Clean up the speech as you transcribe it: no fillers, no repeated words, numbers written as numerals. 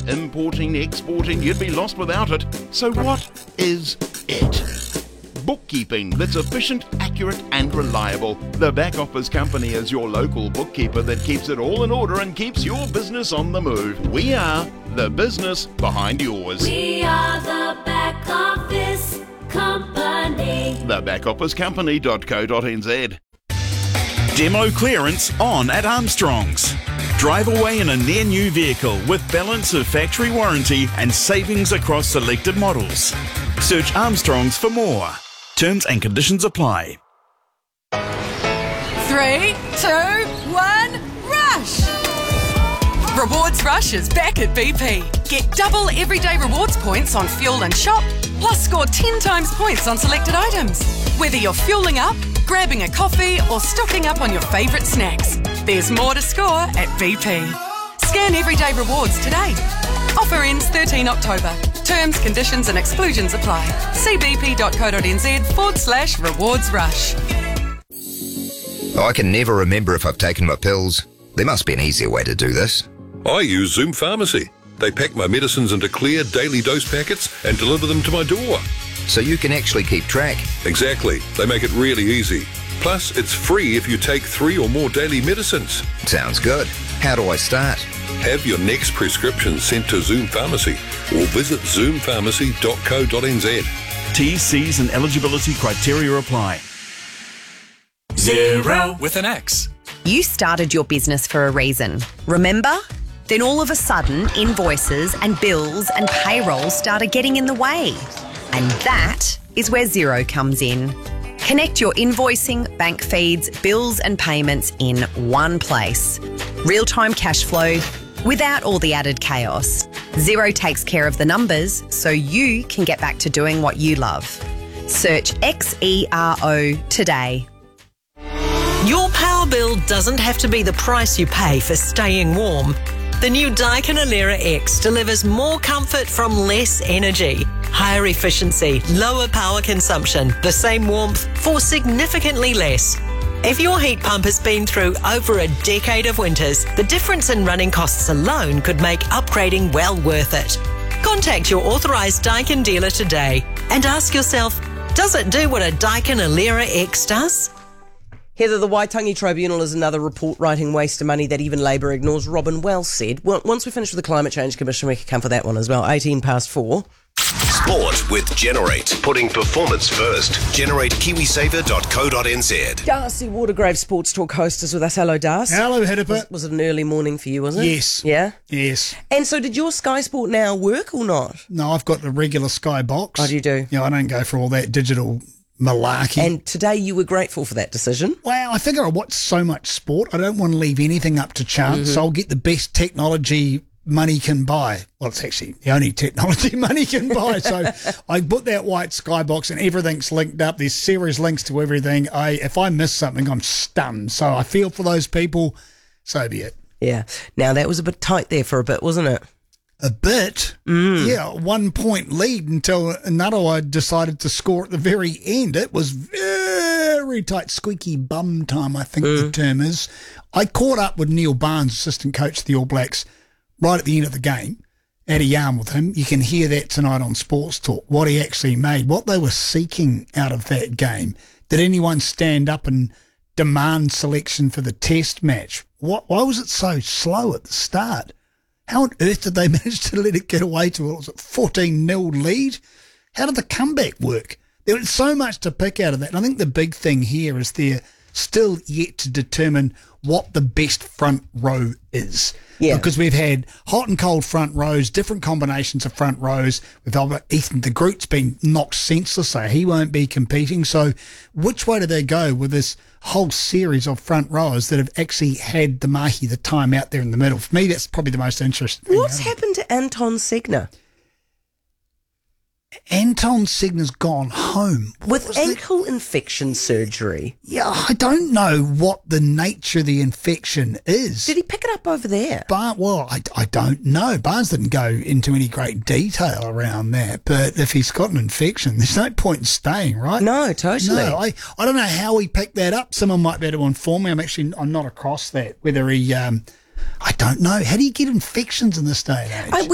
importing, exporting, you'd be lost without it. So what is it? Bookkeeping that's efficient, accurate and reliable. The Back Office Company is your local bookkeeper that keeps it all in order and keeps your business on the move. We are the business behind yours. We are the Back Office Company. thebackofficecompany.co.nz. Demo clearance on at Armstrong's. Drive away in a near new vehicle with balance of factory warranty and savings across selected models. Search Armstrong's for more. Terms and conditions apply. 3, 2, 1, rush! Rewards Rush is back at BP. Get double everyday rewards points on fuel and shop, plus score 10 times points on selected items. Whether you're fueling up, grabbing a coffee or stocking up on your favourite snacks, there's more to score at BP. Scan everyday rewards today. Offer ends 13 October. Terms, conditions and exclusions apply. See bp.co.nz/rewards rush. I can never remember if I've taken my pills. There must be an easier way to do this. I use Zoom Pharmacy. They pack my medicines into clear daily dose packets and deliver them to my door. So you can actually keep track. Exactly. They make it really easy. Plus, it's free if you take 3 or more daily medicines. Sounds good. How do I start? Have your next prescription sent to Zoom Pharmacy or visit zoompharmacy.co.nz. T's, C's and eligibility criteria apply. Xero with an X. You started your business for a reason, remember? Then all of a sudden, invoices and bills and payroll started getting in the way. And that is where Xero comes in. Connect your invoicing, bank feeds, bills and payments in one place. Real-time cash flow without all the added chaos. Xero takes care of the numbers so you can get back to doing what you love. Search XERO today. Your power bill doesn't have to be the price you pay for staying warm. The new Daikin Alera X delivers more comfort from less energy, higher efficiency, lower power consumption, the same warmth for significantly less. If your heat pump has been through over a decade of winters, the difference in running costs alone could make upgrading well worth it. Contact your authorised Daikin dealer today and ask yourself, does it do what a Daikin Alera X does? Heather, the Waitangi Tribunal is another report writing waste of money that even Labour ignores. Robin Wells said, well, once we finish with the Climate Change Commission, we can come for that one as well. 4:18. Sport with Generate. Putting performance first. GenerateKiwiSaver.co.nz. Darcy Watergrave, Sports Talk host, is with us. Hello, Darcy. Hello, Hidipper. Was it an early morning for you, was it? Yes. Yeah? Yes. And so did your Sky Sport Now work or not? No, I've got the regular Sky box. Oh, do you do? Yeah, I don't go for all that digital malarkey. And today you were grateful for that decision? Well, I figure I watch so much sport, I don't want to leave anything up to chance, so I'll get the best technology money can buy. Well, it's actually the only technology money can buy. So I put that white Skybox and everything's linked up. There's series links to everything. If I miss something, I'm stunned. So I feel for those people. So be it. Yeah. Now, that was a bit tight there for a bit, wasn't it? A bit. Yeah, 1 point lead until Narawa decided to score at the very end. It was very tight, squeaky bum time, I think the term is. I caught up with Neil Barnes, assistant coach of the All Blacks, right at the end of the game, had a yarn with him. You can hear that tonight on Sports Talk, what he actually made, what they were seeking out of that game. Did anyone stand up and demand selection for the test match? Why was it so slow at the start? How on earth did they manage to let it get away to, what was it, 14-0 lead? How did the comeback work? There was so much to pick out of that. And I think the big thing here is they're still yet to determine what the best front row is. Yeah. Because we've had hot and cold front rows, different combinations of front rows. We've got Ethan de Groot's been knocked senseless, so he won't be competing. So which way do they go with this whole series of front rowers that have actually had the mahi, the time out there in the middle? For me, that's probably the most interesting thing. What's happened to Anton Segner? Anton Segner's gone home. With ankle infection surgery? Yeah, I don't know what the nature of the infection is. Did he pick it up over there? Well, I don't know. Barnes didn't go into any great detail around that. But if he's got an infection, there's no point in staying, right? No, totally. No, I don't know how he picked that up. Someone might be able to inform me. I'm not across that. Whether he... I don't know. How do you get infections in this day and age?